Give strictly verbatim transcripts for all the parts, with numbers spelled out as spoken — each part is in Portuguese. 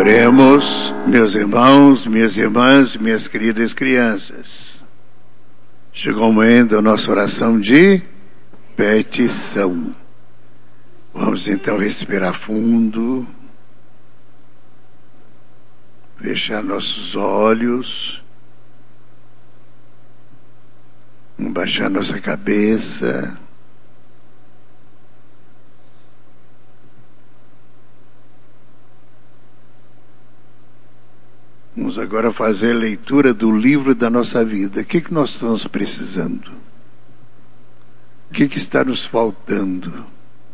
Oremos, meus irmãos, minhas irmãs, minhas queridas crianças. Chegou o momento da nossa oração de petição. Vamos então respirar fundo, fechar nossos olhos, baixar nossa cabeça. Vamos agora fazer a leitura do livro da nossa vida. O que, que nós estamos precisando? O que, que está nos faltando?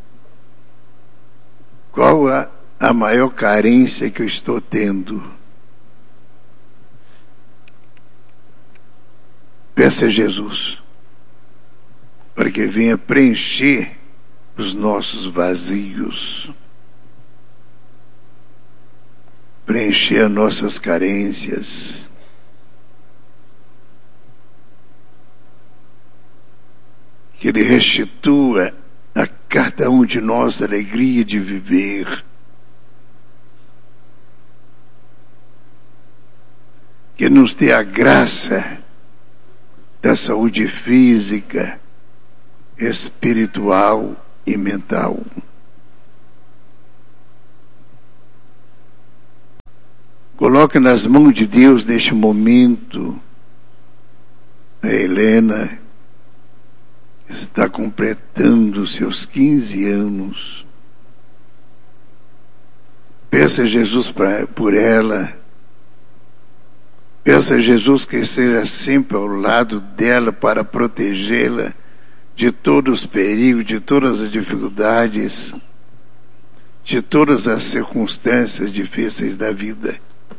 Qual a, a maior carência que eu estou tendo? Peça a Jesus para que venha preencher os nossos vazios, preencher as nossas carências. Que Ele restitua a cada um de nós a alegria de viver. Que nos dê a graça da saúde física, espiritual e mental. Coloque nas mãos de Deus neste momento a Helena, que está completando seus quinze anos. Peça a Jesus pra, por ela. Peça a Jesus que esteja sempre ao lado dela para protegê-la de todos os perigos, de todas as dificuldades, de todas as circunstâncias difíceis da vida.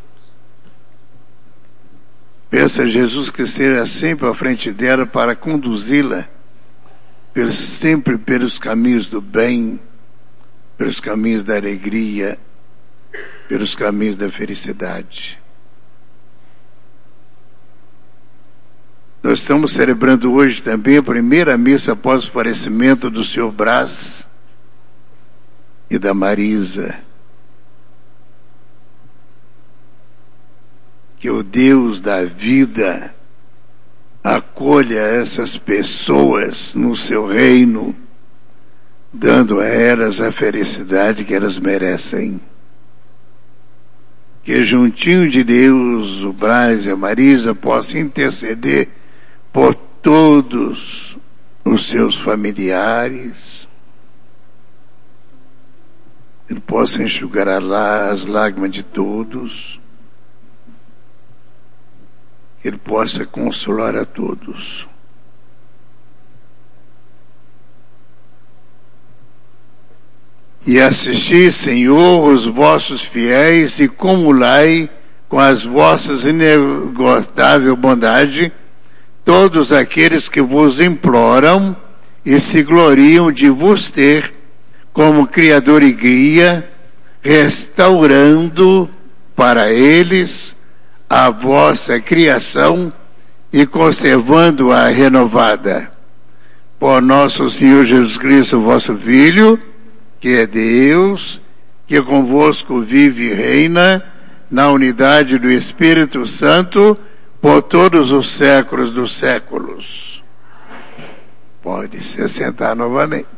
Peça a Jesus que esteja sempre à frente dela para conduzi-la sempre pelos caminhos do bem, pelos caminhos da alegria, pelos caminhos da felicidade. Nós estamos celebrando hoje também a primeira missa após o falecimento do senhor Brás e da Marisa. Que o Deus da vida acolha essas pessoas no seu reino, dando a elas a felicidade que elas merecem. Que juntinho de Deus, o Brás e a Marisa possam interceder por todos os seus familiares. Ele possa enxugar as lágrimas de todos. Que Ele possa consolar a todos. E assisti, Senhor, os vossos fiéis e comulai com as vossas inesgotável bondade todos aqueles que vos imploram e se gloriam de vos ter como Criador e guia, restaurando para eles a vossa criação e conservando-a renovada. Por nosso Senhor Jesus Cristo, vosso Filho, que é Deus, que convosco vive e reina na unidade do Espírito Santo por todos os séculos dos séculos. Pode se assentar novamente.